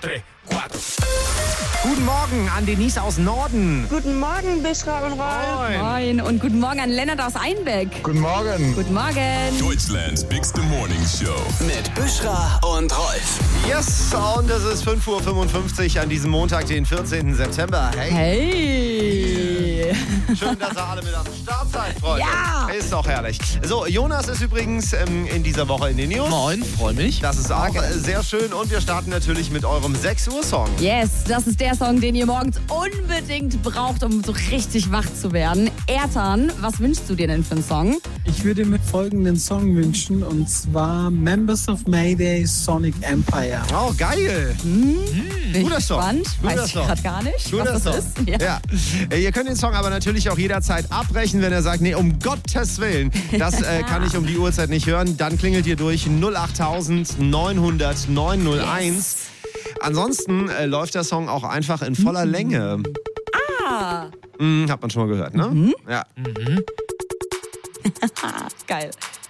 3, 4. Guten Morgen an Denise aus Norden. Guten Morgen, Bischra und Rolf. Moin und guten Morgen an Lennart aus Einbeck. Guten Morgen. Guten Morgen. Deutschlands bigste Morning Show. Mit Bischra und Rolf. Yes, und es ist 5:55 Uhr an diesem Montag, den 14. September. Hey. Schön, dass ihr alle mit am Start seid, Freunde. Ja. Ist doch herrlich. So, Jonas ist übrigens in dieser Woche in den News. Moin, freu mich. Das ist auch sehr schön und wir starten natürlich mit eurem 6 Uhr Song. Yes, das ist der Song, den ihr morgens unbedingt braucht, um so richtig wach zu werden. Ertan, was wünschst du dir denn für einen Song? Ich würde mir folgenden Song wünschen, und zwar Members of Mayday, Sonic Empire. Oh, geil. Bin Guter ich Song. gespannt. Guter Weiß ich Song. gerade gar nicht, Guter was das Song. ist. Ja. Ihr könnt den Song aber natürlich auch jederzeit abbrechen, wenn er sagt, nee, um Gottes Willen, das kann ich um die Uhrzeit nicht hören. Dann klingelt ihr durch 08900 901. Yes. Ansonsten läuft der Song auch einfach in voller Länge. Ah, Hat man schon mal gehört, ne? Ja. geil.